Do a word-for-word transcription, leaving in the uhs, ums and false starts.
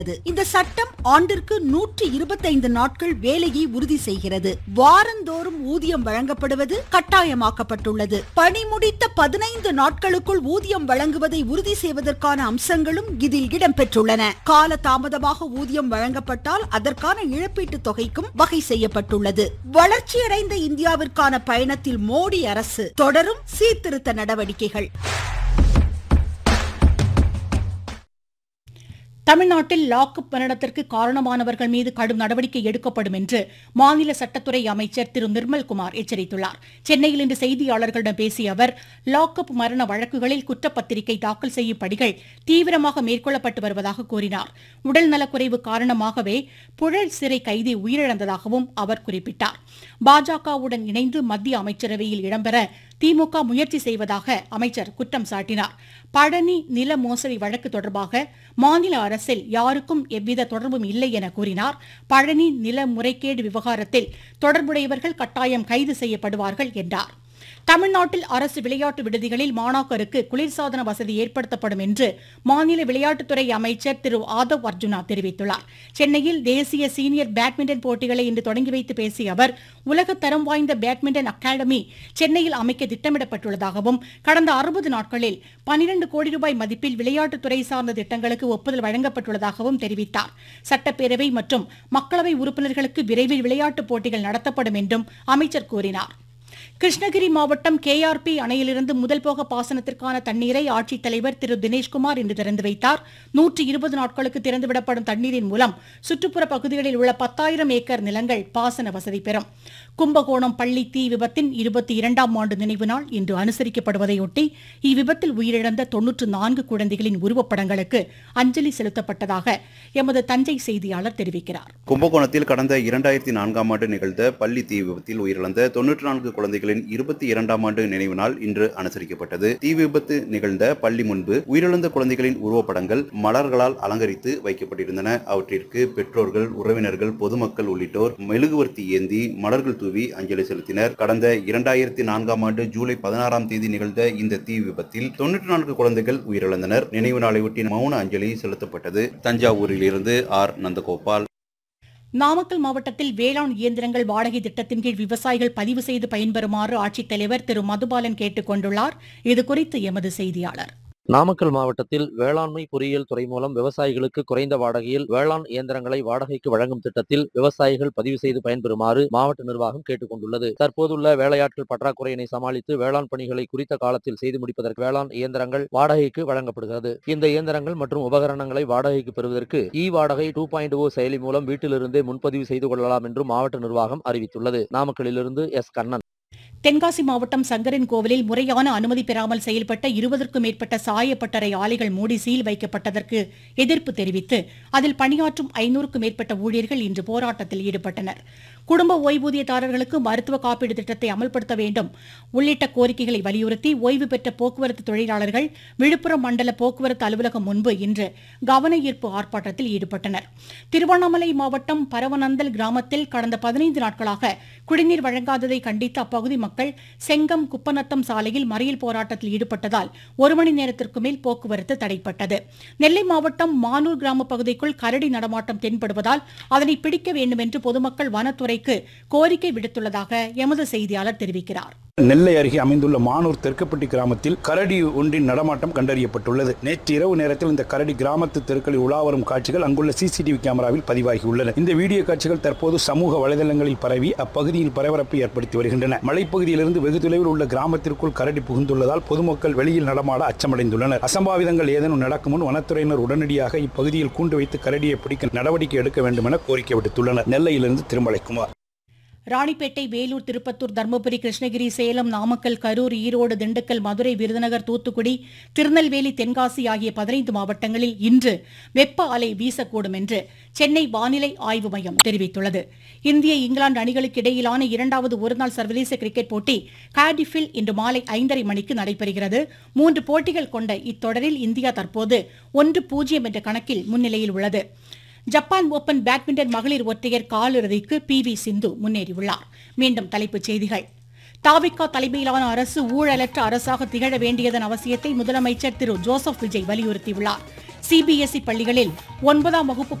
இந்த சட்டம் ஆண்டிற்கு நூற்றி இருபத்தைந்து நாட்கள் வேலையை உறுதி செய்கிறது. வாரந்தோறும் ஊதியம் வழங்கப்படுவது கட்டாயமாக்கப்பட்டுள்ளது. பணி முடித்த பதினைந்து நாட்களுக்குள் ஊதியம் வழங்குவதை உறுதி செய்வதற்கான அம்சங்களும் இதில் இடம்பெற்றுள்ளன. கால தாமதமாக ஊதியம் வழங்கப்பட்டால் அதற்கான இழப்பீட்டு தொகைக்கும் வகை செய்யப்பட்டுள்ளது. வளர்ச்சியடைந்த இந்தியாவிற்கான பயணத்தில் மோடி அரசு தொடரும் சீர்திருத்த நடவடிக்கைகள். தமிழ்நாட்டில் லாக்அப் மரணத்திற்கு காரணமானவர்கள் மீது கடும் நடவடிக்கை எடுக்கப்படும் என்று மாநில சட்டத்துறை அமைச்சர் திரு நிர்மல்குமார் எச்சரித்துள்ளார். சென்னையில் இன்று செய்தியாளர்களிடம் பேசிய அவர், லாக்அப் மரண வழக்குகளில் குற்றப்பத்திரிகை தாக்கல் செய்யும் பணிகள் தீவிரமாக மேற்கொள்ளப்பட்டு வருவதாக கூறினார். உடல் நலக்குறைவு காரணமாகவே புழல் சிறை கைதி உயிரிழந்ததாகவும் அவர் குறிப்பிட்டார். பாஜகவுடன் இணைந்து மத்திய அமைச்சரவையில் இடம்பெற திமுக முயற்சி செய்வதாக அமைச்சர் குற்றம் சாட்டினார். பழனி நில மோசடி வழக்கு தொடர்பாக மாநில அரசில் யாருக்கும் எவ்வித தொடர்பும் இல்லை என கூறினார். பழனி நில முறைகேடு விவகாரத்தில் தொடர்புடையவர்கள் கட்டாயம் கைது செய்யப்படுவார்கள் என்றார். தமிழ்நாட்டில் அரசு விளையாட்டு விடுதிகளில் மாணாக்கருக்கு குளிர்சாதன வசதி ஏற்படுத்தப்படும் என்று மாநில விளையாட்டுத்துறை அமைச்சர் திரு ஆதவ் அர்ஜுனா தெரிவித்துள்ளார். சென்னையில் தேசிய சீனியர் பேட்மிண்டன் போட்டிகளை இன்று தொடங்கி வைத்து பேசிய அவர், உலக தரம் வாய்ந்த பேட்மிண்டன் அகாடமி சென்னையில் அமைக்க திட்டமிடப்பட்டுள்ளதாகவும் கடந்த அறுபது நாட்களில் பனிரண்டு கோடி ரூபாய் மதிப்பில் விளையாட்டுத்துறை சார்ந்த திட்டங்களுக்கு ஒப்புதல் வழங்கப்பட்டுள்ளதாகவும் தெரிவித்தார். சட்டப்பேரவை மற்றும் மக்களவை உறுப்பினர்களுக்கு விரைவில் விளையாட்டுப் போட்டிகள் நடத்தப்படும் என்றும் அமைச்சர் கூறினார். கிருஷ்ணகிரி மாவட்டம் கே ஆர் பி அணையிலிருந்து முதல் போக பாசனத்திற்கான தண்ணீரை ஆட்சித்தலைவர் திரு தினேஷ்குமார் இன்று திறந்து வைத்தார். நூற்றி இருபது நாட்களுக்கு திறந்துவிடப்படும் தண்ணீரின் மூலம் சுற்றுப்புற பகுதிகளில் உள்ள பத்தாயிரம் ஏக்கர் நிலங்கள் பாசன வசதி பெறும். கும்பகோணம் பள்ளி தீ விபத்தின் இருபத்தி இரண்டாம் ஆண்டு நினைவு நாள் இன்று அனுசரிக்கப்படுவதையொட்டி இவ்விபத்தில் உயிரிழந்த தொன்னூற்று நான்கு குழந்தைகளின் உருவப்படங்களுக்கு அஞ்சலி செலுத்தப்பட்டதாக எமது தஞ்சை செய்தியாளர் தெரிவிக்கிறார். கும்பகோணத்தில் கடந்த இரண்டாயிரத்தி நான்காம் ஆண்டு நிகழ்ந்த பள்ளி தீ விபத்தில் உயிரிழந்த தொன்னூற்று நான்கு குழந்தைகளின் இருபத்தி இரண்டாம் ஆண்டு நினைவு நாள் இன்று அனுசரிக்கப்பட்டது. தீ விபத்து நிகழ்ந்த பள்ளி முன்பு உயிரிழந்த குழந்தைகளின் உருவப்படங்கள் மலர்களால் அலங்கரித்து வைக்கப்பட்டிருந்தன. அவற்றிற்கு பெற்றோர்கள், உறவினர்கள், பொதுமக்கள் உள்ளிட்டோர் மெழுகுவர்த்தி ஏந்தி மலர்கள் தூவி அஞ்சலி செலுத்தினர். கடந்த இரண்டாயிரத்தி நான்காம் ஆண்டு ஜூலை பதினாறாம் தேதி நிகழ்ந்த இந்த தீ விபத்தில் தொன்னூற்று நான்கு குழந்தைகள் உயிரிழந்தனர். நினைவு நாளையொட்டி மௌன அஞ்சலி செலுத்தப்பட்டது. தஞ்சாவூரில் இருந்து ஆர் நந்தகோபால். நாமக்கல் மாவட்டத்தில் வேளாண் இயந்திரங்கள் வாடகை திட்டத்தின் கீழ் விவசாயிகள் பதிவு செய்து பயன்பெறுமாறு ஆட்சித்தலைவர் திரு மதுபாலன் கேட்டுக் கொண்டுள்ளார். இதுகுறித்து எமது செய்தியாளர். நாமக்கல் மாவட்டத்தில் வேளாண்மை பொறியியல் துறை மூலம் விவசாயிகளுக்கு குறைந்த வாடகையில் வேளாண் இயந்திரங்களை வாடகைக்கு வழங்கும் திட்டத்தில் விவசாயிகள் பதிவு செய்து பயன்பெறுமாறு மாவட்ட நிர்வாகம் கேட்டுக் கொண்டுள்ளது. தற்போதுள்ள வேலையாட்கள் பற்றாக்குறையினை சமாளித்து வேளாண் பணிகளை குறித்த காலத்தில் செய்து முடிப்பதற்கு வேளாண் இயந்திரங்கள் வாடகைக்கு வழங்கப்படுகிறது. இந்த இயந்திரங்கள் மற்றும் உபகரணங்களை வாடகைக்கு பெறுவதற்கு இ வாடகை டூ பாயிண்ட் ஓ செயலி மூலம் வீட்டிலிருந்தே முன்பதிவு செய்து கொள்ளலாம் என்று மாவட்ட நிர்வாகம் அறிவித்துள்ளது. நாமக்கலிலிருந்து எஸ் கண்ணன். தென்காசி மாவட்டம் சங்கரன் கோவிலில் முறையான அனுமதி பெறாமல் செயல்பட்ட இருபதற்கும் மேற்பட்ட சாயப்பட்டறை ஆலைகள் மூடி சீல் வைக்கப்பட்டதற்கு எதிர்ப்பு தெரிவித்து அதில் பணியாற்றும் ஐநூறுக்கும் மேற்பட்ட ஊழியர்கள் இன்று போராட்டத்தில் ஈடுபட்டனர். குடும்ப ஓய்வூதியதாரர்களுக்கு மருத்துவ காப்பீடு திட்டத்தை அமல்படுத்த வேண்டும் உள்ளிட்ட கோரிக்கைகளை வலியுறுத்தி ஓய்வு பெற்ற போக்குவரத்து தொழிலாளர்கள் விழுப்புரம் மண்டல போக்குவரத்து அலுவலகம் முன்பு இன்று கவன ஈர்ப்பு ஆர்ப்பாட்டத்தில் ஈடுபட்டனர். திருவண்ணாமலை மாவட்டம் பரவனந்தல் கிராமத்தில் கடந்த பதினைந்து நாட்களாக குடிநீர் வழங்காததை கண்டித்து அப்பகுதி மக்கள் செங்கம் குப்பநத்தம் சாலையில் மறியல் போராட்டத்தில் ஈடுபட்டதால் ஒரு மணி நேரத்திற்கு மேல் போக்குவரத்து தடைப்பட்டது. நெல்லை மாவட்டம் மானூர் கிராம பகுதிக்குள் கரடி நடமாட்டம் தென்படுவதால் அதனை பிடிக்க வேண்டும் என்று பொதுமக்கள் வனத்துறைக்கு கோரிக்கை விடுத்துள்ளதாக எமது செய்தியாளர் தெரிவிக்கிறார். நெல்லை அருகே அமைந்துள்ள மானூர் தெற்குப்பட்டி கிராமத்தில் கரடி ஒன்றின் நடமாட்டம் கண்டறியப்பட்டுள்ளது. நேற்று இரவு நேரத்தில் இந்த கரடி கிராமத்து தெருக்களில் உலாவரும் காட்சிகள் அங்குள்ள சிசிடிவி கேமராவில் பதிவாகியுள்ளன. இந்த வீடியோ காட்சிகள் தற்போது சமூக வலைதளங்களில் பரவி அப்பகுதியில் பரபரப்பை ஏற்படுத்தி வருகின்றன. மலைப்பகுதியிலிருந்து வெகு தொலைவில் உள்ள கிராமத்திற்குள் கரடி புகுந்துள்ளதால் பொதுமக்கள் வெளியில் நடமாட அச்சமடைந்துள்ளனர். அசம்பாவிதங்கள் ஏதேனும் நடக்கும் முன் வனத்துறையினர் உடனடியாக இப்பகுதியில் கூண்டு வைத்து கரடியை பிடிக்க நடவடிக்கை எடுக்க வேண்டும் என கோரிக்கை விடுத்துள்ளனர். நெல்லையிலிருந்து திருமலைக்குமார். ராணிப்பேட்டை, வேலூர், திருப்பத்தூர், தர்மபுரி, கிருஷ்ணகிரி, சேலம், நாமக்கல், கரூர், ஈரோடு, திண்டுக்கல், மதுரை, விருதுநகர், தூத்துக்குடி, திருநெல்வேலி, தென்காசி ஆகிய பதினைந்து மாவட்டங்களில் இன்று வெப்ப அலை வீசக்கூடும் என்று சென்னை வானிலை ஆய்வு மையம் தெரிவித்துள்ளது. இந்திய, இங்கிலாந்து அணிகளுக்கு இடையிலான இரண்டாவது ஒருநாள் சர்வதேச கிரிக்கெட் போட்டி கார்டிஃபில் இன்று மாலை ஐந்தரை மணிக்கு நடைபெறுகிறது. மூன்று போட்டிகள் கொண்ட இத்தொடரில் இந்தியா தற்போது ஒன்று பூஜ்ஜியம் என்ற கணக்கில் முன்னிலையில் உள்ளது. ஜப்பான் ஓபன் பேட்மிண்டன் மகளிர் ஒற்றையர் காலிறுதிக்கு பி வி சிந்து முன்னேறியுள்ளார். மீண்டும் தலைப்புச் செய்திகள். தாவிகா தலைமையிலான அரசு ஊழலற்ற அரசாக திகழ வேண்டியதன் அவசியத்தை முதலமைச்சர் திரு ஜோசப் விஜய் வலியுறுத்தியுள்ளார். சிபிஎஸ்இ பள்ளிகளில் ஒன்பதாம் வகுப்பு